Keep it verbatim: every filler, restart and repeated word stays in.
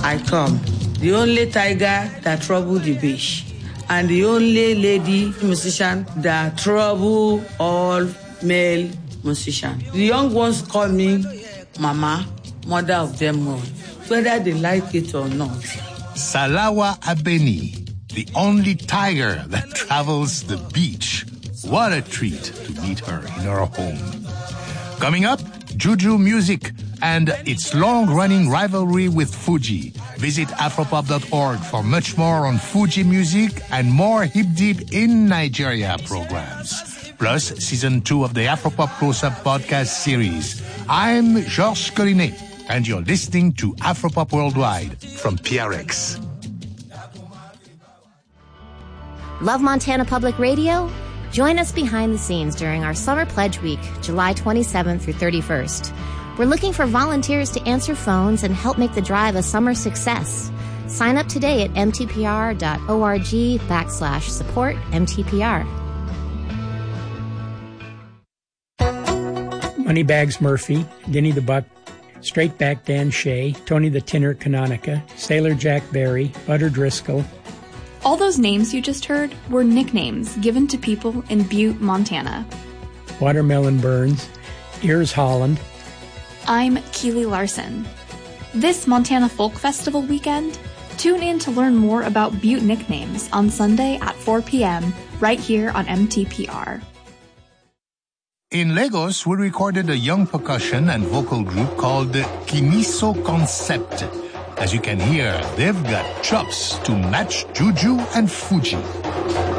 I come. The only tiger that troubled the bush, and the only lady musician that trouble all male musicians. The young ones call me Mama, mother of them all, whether they like it or not. Salawa Abeni, the only tiger that travels the beach. What a treat to meet her in her home. Coming up, Juju Music and its long-running rivalry with Fuji. Visit afropop dot org for much more on Fuji music and more Hip Deep in Nigeria programs. Plus, season two of the Afropop Close-Up podcast series. I'm Georges Collinet, and you're listening to Afropop Worldwide from P R X. Love Montana Public Radio? Join us behind the scenes during our Summer Pledge Week, July twenty-seventh through thirty-first. We're looking for volunteers to answer phones and help make the drive a summer success. Sign up today at mtpr.org backslash support MTPR. Moneybags Murphy, Denny the Buck, Straightback Dan Shea, Tony the Tinner Canonica, Sailor Jack Barry, Butter Driscoll. All those names you just heard were nicknames given to people in Butte, Montana. Watermelon Burns, Ears Holland. I'm Keely Larson. This Montana Folk Festival weekend, tune in to learn more about Butte nicknames on Sunday at four p.m. right here on M T P R. In Lagos, we recorded a young percussion and vocal group called Kiniso Concept. As you can hear, they've got chops to match Juju and Fuji.